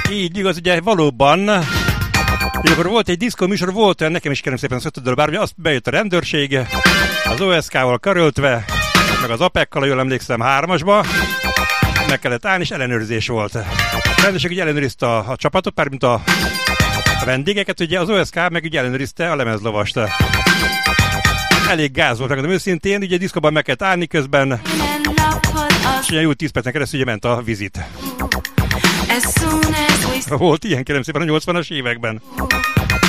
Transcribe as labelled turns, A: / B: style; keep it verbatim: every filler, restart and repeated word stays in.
A: Így igaz, ugye valóban. Akkor volt egy diszkó műsor, volt olyan, nekem is kérem szépen szöttődől bár, ugye azt bejött a rendőrség, az o es ká-val karöltve, meg az apekkal, jól emlékszem, hármasba, meg kellett állni, és ellenőrzés volt. A rendőrség ugye ellenőrizte a, a csapatot, pár mint a, a vendégeket, ugye az o es ká meg ugye ellenőrizte a lemezlovast. Elég gáz volt, megmondom őszintén, ugye a diszkóban meg kellett állni közben, és ugye jó tíz percen keresztül ugye ment a vizit. Volt ilyen, kérem szépen, a nyolcvanas években.